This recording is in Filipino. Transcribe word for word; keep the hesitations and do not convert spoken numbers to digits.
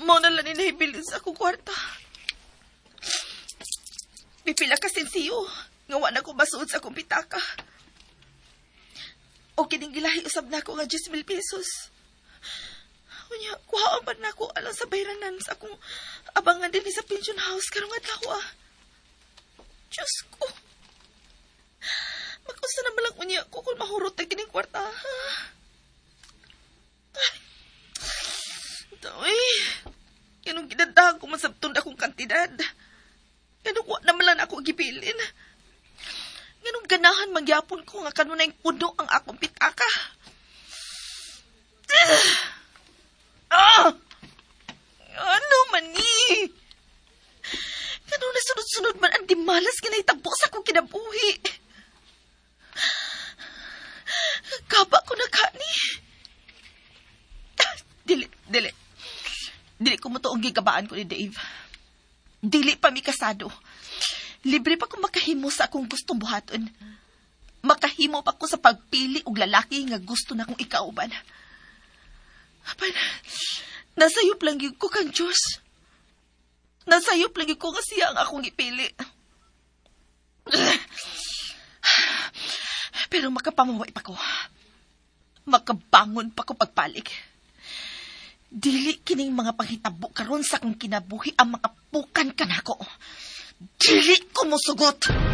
Mo na lang inahibilin sa akong kwarta. Pipila ka sensiyo, nga wala ko masuod sa akong pitaka. O kining gilahi usab na ako nga ten mil pesos. Unya, kuhaan pa na ako alang sa bayranan sa akong abangan din sa pension house karong adlaw. Diyos ko. Makusta na malang unya ko kung mahurot na kining kwarta. Ay, ganun ginandahan ko masabtun akong kantidad. Ganun ko naman lang ako gipilin. Ganun ganahan magyapon ko nga kanunay puno ang akong pitaka. Ah! Ano man ni? Ganun na sunod-sunod man ang dimalas kinahitabo sa akong kinabuhi. Kaba ko na ka ni. Dili, dili. Dili ko mo to ang gigabaan ko ni Dave. Dili pa mi kasado. Libre pa ko makahimo sa akong gustong buhaton. Makahimo pa ko sa pagpili og lalaki nga gusto na kong ikauban. Apan, nasayop lang yun ko kang Diyos. Nasayop lang yun ko nga siya ang akong ipili. Pero makapamaway pa ko. Makabangon pa ko pagpalig. Dili kining mga panghitabo karon sa akong kinabuhi ang makapukan kanako. Dili ko mosugot.